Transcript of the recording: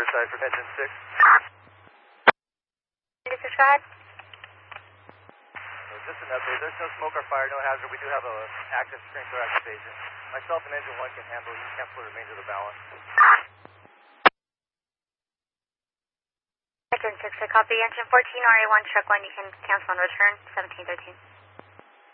side for engine 6. This is Rod. Just an update. There's no smoke or fire, no hazard. We do have an active sprinkler activation. Myself and engine 1 can handle. You can cancel the remainder of the balance. Engine 6, I copy. Engine 14, RA1, truck 1, you can cancel and return 1713.